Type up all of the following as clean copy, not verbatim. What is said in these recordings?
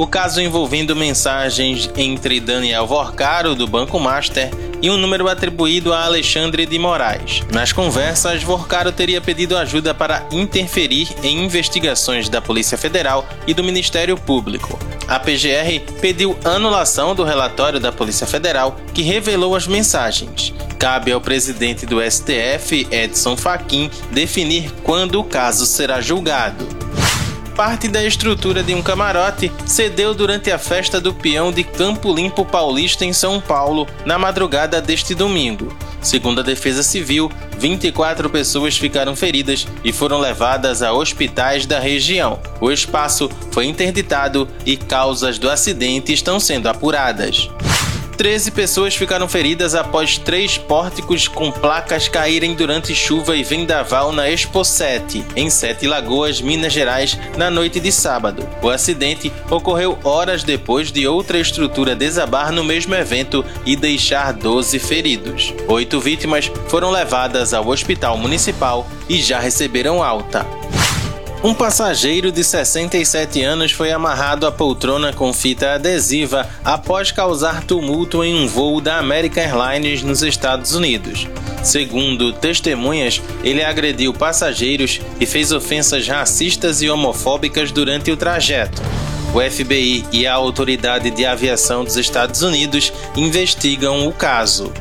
o caso envolvendo mensagens entre Daniel Vorcaro, do Banco Master, e um número atribuído a Alexandre de Moraes. Nas conversas, Vorcaro teria pedido ajuda para interferir em investigações da Polícia Federal e do Ministério Público. A PGR pediu anulação do relatório da Polícia Federal, que revelou as mensagens. Cabe ao presidente do STF, Edson Fachin, definir quando o caso será julgado. Parte da estrutura de um camarote cedeu durante a festa do peão de Campo Limpo Paulista em São Paulo, na madrugada deste domingo. Segundo a Defesa Civil, 24 pessoas ficaram feridas e foram levadas a hospitais da região. O espaço foi interditado e causas do acidente estão sendo apuradas. 13 pessoas ficaram feridas após 3 pórticos com placas caírem durante chuva e vendaval na Expo 7, em Sete Lagoas, Minas Gerais, na noite de sábado. O acidente ocorreu horas depois de outra estrutura desabar no mesmo evento e deixar 12 feridos. 8 vítimas foram levadas ao hospital municipal e já receberam alta. Um passageiro de 67 anos foi amarrado à poltrona com fita adesiva após causar tumulto em um voo da American Airlines nos Estados Unidos. Segundo testemunhas, ele agrediu passageiros e fez ofensas racistas e homofóbicas durante o trajeto. O FBI e a Autoridade de Aviação dos Estados Unidos investigam o caso.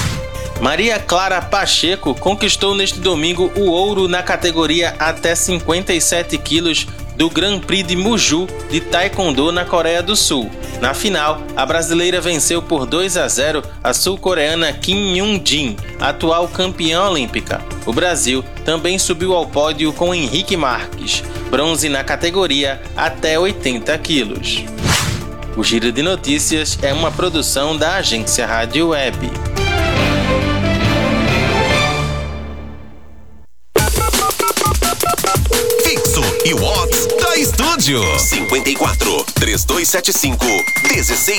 Maria Clara Pacheco conquistou neste domingo o ouro na categoria até 57 quilos do Grand Prix de Muju de Taekwondo na Coreia do Sul. Na final, a brasileira venceu por 2-0 a sul-coreana Kim Young-jin, atual campeã olímpica. O Brasil também subiu ao pódio com Henrique Marques, bronze na categoria até 80 quilos. O Giro de Notícias é uma produção da agência Rádio Web. E o Whats da Estúdio 54 3275 16